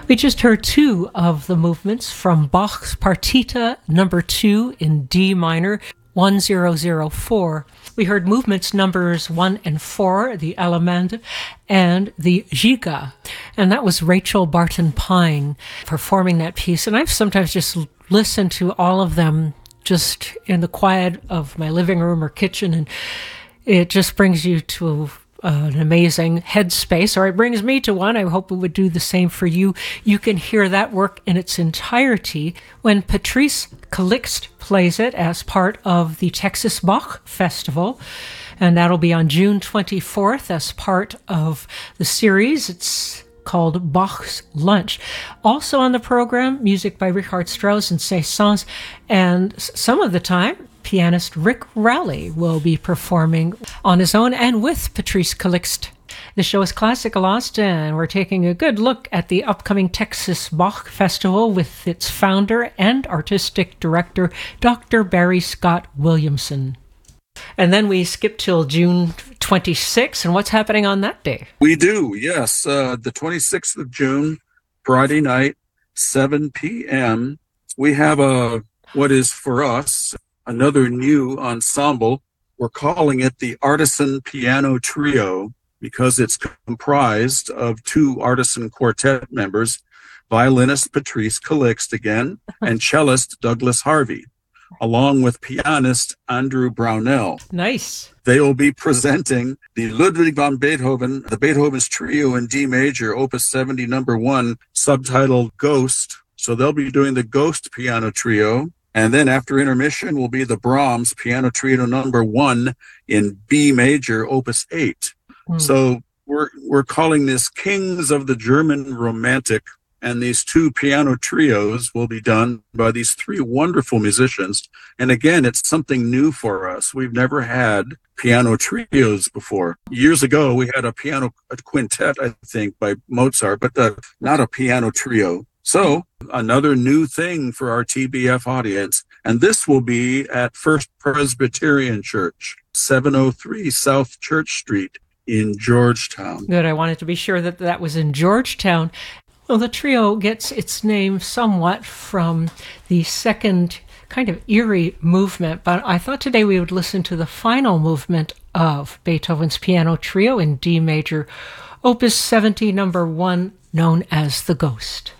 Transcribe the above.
We just heard two of the movements from Bach's Partita number 2 in D minor, 1004. We heard movements numbers 1 and 4, the Allemande and the Giga. And that was Rachel Barton Pine performing that piece. And I've sometimes just listened to all of them just in the quiet of my living room or kitchen, and it just brings you to an amazing headspace, or it brings me to one. I hope it would do the same for you. You can hear that work in its entirety when Patrice Calixt plays it as part of the Texas Bach Festival, and that'll be on June 24th as part of the series. It's called Bach's Lunch. Also on the program, music by Richard Strauss and Saint-Saëns, and some of the time, pianist Rick Rowley will be performing on his own and with Patrice Calixt. The show is Classical Lost, and we're taking a good look at the upcoming Texas Bach Festival with its founder and artistic director, Dr. Barry Scott Williamson. And then we skip till June 26th, and what's happening on that day? We do, yes. The 26th of June, Friday night, 7 p.m. We have what is for us another new ensemble. We're calling it the Artisan Piano Trio because it's comprised of two artisan quartet members, violinist Patrice Calixt again, and cellist Douglas Harvey, along with pianist Andrew Brownell. Nice. They will be presenting the Ludwig van Beethoven, the Beethoven's Trio in D major, Opus 70, number 1, subtitled Ghost. So they'll be doing the Ghost Piano Trio. And then after intermission will be the Brahms Piano Trio number 1 in B major, Opus 8. So we're calling this Kings of the German Romantic, and these two piano trios will be done by these three wonderful musicians. And again, it's something new for us. We've never had piano trios before. Years ago, we had a quintet, I think, by Mozart, but not a piano trio. So another new thing for our TBF audience. And this will be at First Presbyterian Church, 703 South Church Street in Georgetown. Good. I wanted to be sure that that was in Georgetown. Well, the trio gets its name somewhat from the second kind of eerie movement, but I thought today we would listen to the final movement of Beethoven's Piano Trio in D major, Opus 70, number 1, known as the Ghost.